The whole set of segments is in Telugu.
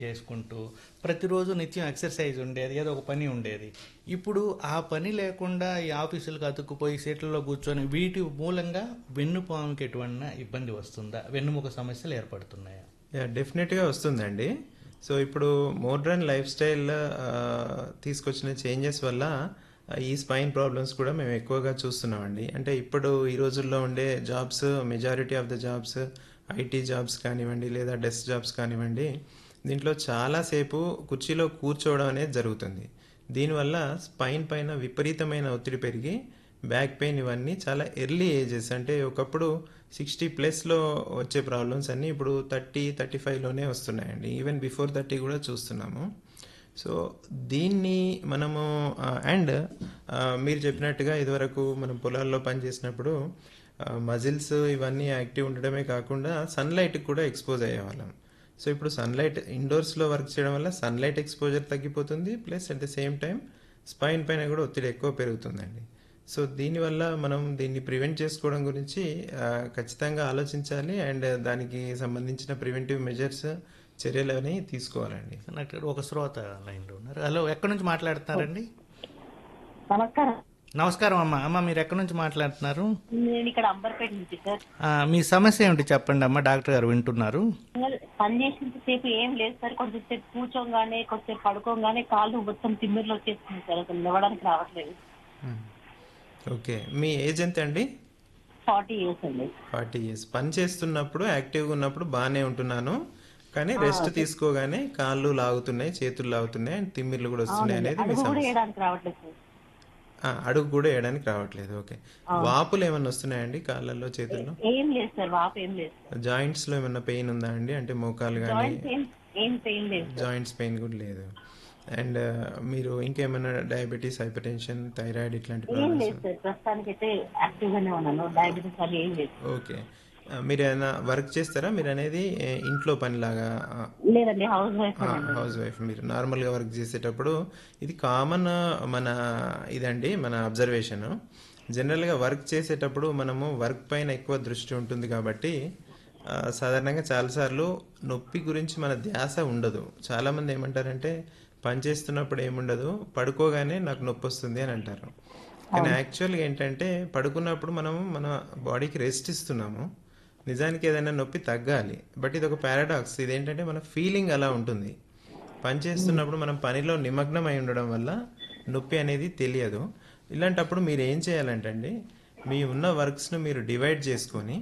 చేసుకుంటూ ప్రతిరోజు నిత్యం ఎక్సర్సైజ్ ఉండేది, ఏదో ఒక పని ఉండేది. ఇప్పుడు ఆ పని లేకుండా ఈ ఆఫీసులకు అతుక్కుపోయి సీట్లలో కూర్చొని వీటి మూలంగా వెన్నుపాముకి ఎటువంటి ఇబ్బంది వస్తుందా? వెన్నుముక సమస్యలు ఏర్పడుతున్నాయా? డెఫినెట్గా వస్తుందండి. సో ఇప్పుడు మోడ్రన్ లైఫ్ స్టైల్ తీసుకొచ్చిన చేంజెస్ వల్ల ఈ స్పైన్ ప్రాబ్లమ్స్ కూడా మేము ఎక్కువగా చూస్తున్నామండి. అంటే ఇప్పుడు ఈ రోజుల్లో ఉండే jobs, majority of the jobs IT jobs కానివ్వండి, లేదా డెస్క్ జాబ్స్ కానివ్వండి, దీంట్లో చాలాసేపు కుర్చీలో కూర్చోవడం అనేది జరుగుతుంది. దీనివల్ల స్పైన్ పైన విపరీతమైన ఒత్తిడి పెరిగి బ్యాక్ పెయిన్ ఇవన్నీ చాలా ఎర్లీ ఏజెస్, అంటే ఒకప్పుడు 60+లో వచ్చే ప్రాబ్లమ్స్ అన్నీ ఇప్పుడు 30-35లోనే వస్తున్నాయండి. ఈవెన్ బిఫోర్ 30 కూడా చూస్తున్నాము. సో దీన్ని మనము అండ్ మీరు చెప్పినట్టుగా ఇదివరకు మనం పొలాల్లో పనిచేసినప్పుడు మజిల్స్ ఇవన్నీ యాక్టివ్ ఉండడమే కాకుండా సన్లైట్కి కూడా ఎక్స్పోజ్ అయ్యేవాళ్ళం. సో ఇప్పుడు సన్లైట్ ఇండోర్స్లో వర్క్ చేయడం వల్ల సన్లైట్ ఎక్స్పోజర్ తగ్గిపోతుంది, plus at the same time spine పైన కూడా ఒత్తిడి ఎక్కువ పెరుగుతుందండి. సో దీనివల్ల మనం దీన్ని ప్రివెంట్ చేసుకోవడం గురించి ఖచ్చితంగా ఆలోచించాలి అండ్ దానికి సంబంధించిన ప్రివెంటివ్ మెజర్స్ చర్యలని తీసుకోవాలండి. నాకు ఒక శ్రోత లైన్లో ఉన్నారు. హలో, ఎక్కడి నుంచి మాట్లాడుతున్నారండి? నమస్కారం. నమస్కారం అమ్మ. అమ్మ, మీరు ఎక్కడి నుంచి మాట్లాడుతున్నారు? నేను ఇక్కడ అంబర్పేట నుంచి సార్. మీ సమస్య ఏమిటి చెప్పండి అమ్మ, డాక్టర్ గారు వింటున్నారు. పని చేసినంత సేపు ఏం లేదు సార్, కొంచెం సేపు కూర్చోగానే కొంచెం పడుకోగానే కాళ్ళు మొత్తం తిమ్మిర్లు వచ్చేస్తుంది సార్, అసలు లేవడానికి రావట్లేదు. ఓకే, మీ ఏజ్ ఎంత అండి? 40 years అండి. 40 years. పని చేస్తున్నప్పుడు యాక్టివ్గా ఉన్నప్పుడు బాగానే ఉంటున్నాను, కానీ రెస్ట్ తీసుకోగానే కాళ్ళు లాగుతున్నాయి, చేతులు లాగుతున్నాయి అండ్ తిమ్మిర్లు కూడా వస్తున్నాయి అనేది మీ అడుగు కూడా సమస్య. వేయడానికి రావట్లేదు సార్. అడుగు కూడా వేయడానికి రావట్లేదు. ఓకే, వాపులు ఏమన్నా వస్తున్నాయండి కాళ్ళల్లో, చేతుల్లో? ఏం లేదు సార్, వాపు ఏం లేదు సార్. జాయింట్స్ లో ఏమన్నా పెయిన్ ఉందా అండి? అంటే మోకాలు కానీ ఏం పెయిన్ లేదు సార్. జాయింట్స్ పెయిన్ కూడా లేదు. అండ్ మీరు ఇంకేమైనా డయాబెటీస్, హైపర్ టెన్షన్, థైరాయిడ్ ఇట్లాంటి ఏం ప్రాబ్లమ్స్? లేదు సార్, ప్రస్తుతానికి అయితే యాక్టివ్ గానే ఉన్నాను. డయాబెటీస్ అని ఏం లేదు. ఓకే, మీరు ఏమైనా వర్క్ చేస్తారా? మీరు అనేది ఇంట్లో పనిలాగా? లేదండి, హౌస్ వైఫ్. House wife. మీరు నార్మల్గా వర్క్ చేసేటప్పుడు ఇది కామన్ మన ఇదండి మన అబ్జర్వేషన్. జనరల్గా వర్క్ చేసేటప్పుడు మనము వర్క్ పైన ఎక్కువ దృష్టి ఉంటుంది కాబట్టి సాధారణంగా చాలాసార్లు నొప్పి గురించి మన ధ్యాస ఉండదు. చాలామంది ఏమంటారంటే పని చేస్తున్నప్పుడు ఏముండదు, పడుకోగానే నాకు నొప్పి వస్తుంది అని అంటారు. కానీ యాక్చువల్గా ఏంటంటే పడుకున్నప్పుడు మనము మన బాడీకి రెస్ట్ ఇస్తున్నాము, నిజానికి ఏదైనా నొప్పి తగ్గాలి. బట్ ఇది ఒక పారాడాక్స్. ఇదేంటంటే మన ఫీలింగ్ అలా ఉంటుంది. పని చేస్తున్నప్పుడు మనం పనిలో నిమగ్నం అయి ఉండడం వల్ల నొప్పి అనేది తెలియదు. ఇలాంటప్పుడు మీరు ఏం చేయాలంటే మీ ఉన్న వర్క్స్ను మీరు డివైడ్ చేసుకొని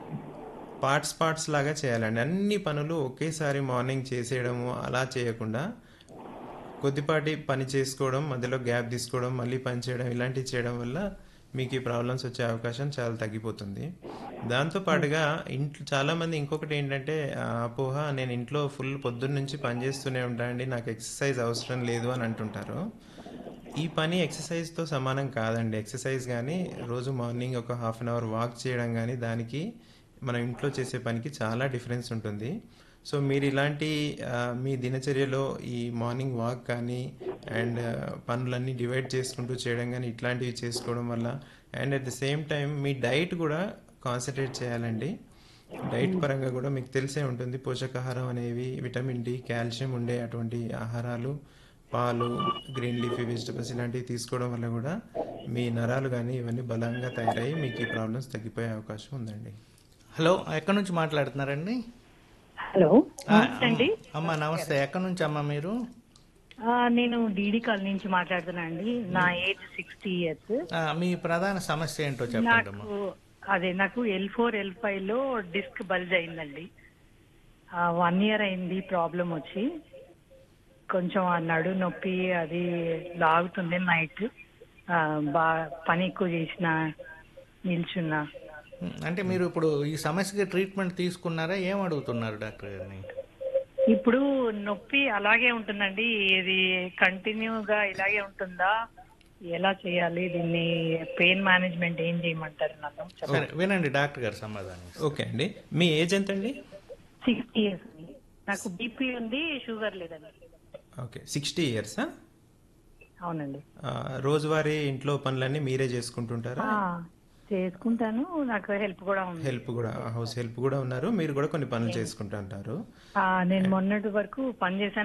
పార్ట్స్ లాగా చేయాలండి. అన్ని పనులు ఒకేసారి మార్నింగ్ చేసేయడము అలా చేయకుండా కొద్దిపాటి పని చేసుకోవడం, మధ్యలో గ్యాప్ తీసుకోవడం, మళ్ళీ పని చేయడం, ఇలాంటివి చేయడం వల్ల మీకు ఈ ప్రాబ్లమ్స్ వచ్చే అవకాశం చాలా తగ్గిపోతుంది. దాంతోపాటుగా ఇంట్లో చాలామంది ఇంకొకటి ఏంటంటే అపోహ, నేను ఇంట్లో ఫుల్ పొద్దున్న నుంచి పని చేస్తూనే ఉంటానండి, నాకు ఎక్సర్సైజ్ అవసరం లేదు అని అంటుంటారు. ఈ పని ఎక్సర్సైజ్తో సమానం కాదండి. ఎక్సర్సైజ్ కానీ రోజు మార్నింగ్ ఒక హాఫ్ అన్ అవర్ వాక్ చేయడం కానీ దానికి మనం ఇంట్లో చేసే పనికి చాలా డిఫరెన్స్ ఉంటుంది. సో మీరు ఇలాంటి మీ దినచర్యలో ఈ మార్నింగ్ వాక్ కానీ అండ్ పనులన్నీ డివైడ్ చేసుకుంటూ చేయడం కానీ ఇట్లాంటివి చేసుకోవడం వల్ల and at the same time me diet కూడా కాన్సన్ట్రేట్ చేయాలండి. డైట్ పరంగా కూడా మీకు తెలిసే ఉంటుంది, పోషకాహారం అనేవి విటమిన్ డి, కాల్షియం ఉండే అటువంటి ఆహారాలు, పాలు, గ్రీన్ లీఫీ వెజిటబుల్స్ ఇలాంటివి తీసుకోవడం వల్ల కూడా మీ నరాలు కానీ ఇవన్నీ బలంగా తయారయ్యి మీకు ఈ ప్రాబ్లమ్స్ తగ్గిపోయే అవకాశం ఉందండి. హలో, ఎక్కడి నుంచి మాట్లాడుతున్నారండి? హలో, అండి. అమ్మ నమస్తే. ఎక్కడి నుంచి అమ్మ మీరు? నేను డీడీ కాలనీ నుంచి మాట్లాడుతున్నా అండి. నా ఏజ్ 60 years. మీ ప్రధాన సమస్య ఏంటో చెప్పండి అమ్మా. నాకు L4 L5 లో డిస్క్ బల్జ్ అయిందండి. 1 year అయింది ప్రాబ్లం వచ్చి. కొంచెం ఆ నడు నొప్పి అది లాగుతుంది నైట్. పని ఎక్కువ చేసిన, నిల్చున్నా. అంటే మీరు ఇప్పుడు ఈ సమస్యకి ట్రీట్మెంట్ తీసుకున్నారా? ఏం అడుగుతున్నారు డాక్టర్ గారిని? ఇప్పుడు నొప్పి అలాగే ఉంటుందండి, ఇది కంటిన్యూగా ఇలాగే ఉంటుందా, ఎలా చేయాలి దీన్ని, పెయిన్ మేనేజ్మెంట్ ఏం చేయమంటారు నన్ను? సరే వినండి డాక్టర్ గారు సమాధానం. ఓకే అండి, మీ ఏజ్ ఎంత అండి? 60 years. నాకు బీపీ ఉంది, షుగర్ లేదండి. Okay, 60 years. అవునండి. రోజువారీ ఇంట్లో పనులన్నీ మీరే చేసుకుంటుంటారా? చేసుకుంటాను, నాకు హెల్ప్ కూడా ఉంది. హెల్ప్ కూడా, హౌస్ హెల్ప్ కూడా ఉన్నారు, మీరు కూడా కొన్ని పనులు చేసుకుంటూ ఉంటారు. నేను మొన్నటి వరకు పని చేశాను.